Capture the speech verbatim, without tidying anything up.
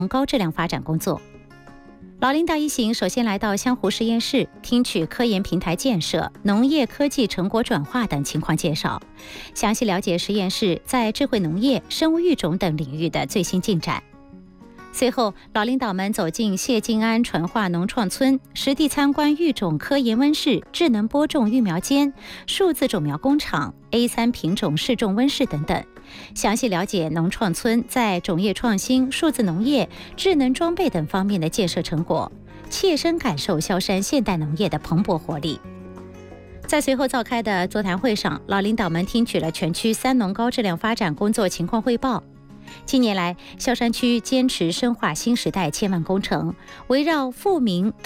高质量发展工作。老领导一行首先来到湘湖实验室，听取科研平台建设、农业科技成果转化等情况介绍，详细了解实验室在智慧农业、生物育种等领域的最新进展。随后，老领导们走进谢晋安纯化农创村，实地参观育种科研温室、智能播种育苗间、数字种苗工厂、A 三 品种试种温室等等，详细了解农创村在种业创新、数字农业、智能装备等方面的建设成果，切身感受萧山现代农业的蓬勃活力。在随后召开的座谈会上，老领导们听取了全区三农高质量发展工作情况汇报。近年来，萧山区坚持深化新时代千万工程，围绕富民